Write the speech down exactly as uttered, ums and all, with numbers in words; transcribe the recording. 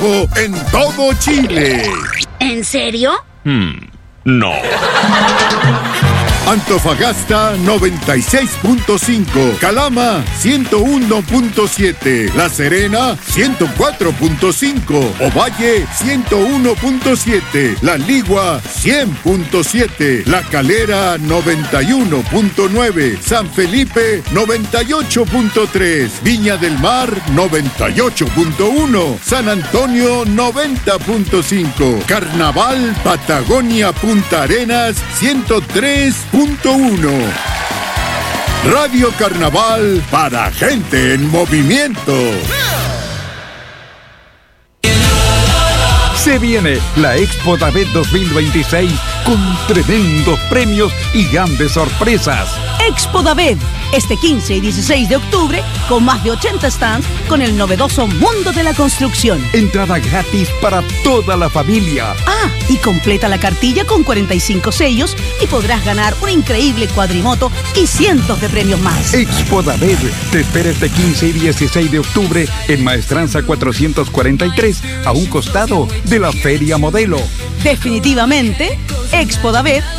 trabajo en todo Chile. ¿En serio? Hmm, no. Antofagasta noventa y seis punto cinco, Calama ciento uno punto siete, La Serena ciento cuatro punto cinco, Ovalle ciento uno punto siete, La Ligua cien punto siete, La Calera noventa y uno punto nueve, San Felipe noventa y ocho punto tres, Viña del Mar noventa y ocho punto uno, San Antonio noventa punto cinco, Carnaval Patagonia Punta Arenas ciento tres punto uno. Radio Carnaval para gente en movimiento. Se viene la Expo Davet dos mil veintiséis con tremendos premios y grandes sorpresas. Expo Davet, este quince y dieciséis de octubre, con más de ochenta stands con el novedoso mundo de la construcción. Entrada gratis para toda la familia. Ah, y completa la cartilla con cuarenta y cinco sellos y podrás ganar una increíble cuadrimoto y cientos de premios más. Expo Davet te espera este quince y dieciséis de octubre en Maestranza cuatrocientos cuarenta y tres, a un costado de la Feria Modelo. Definitivamente, Expo Davet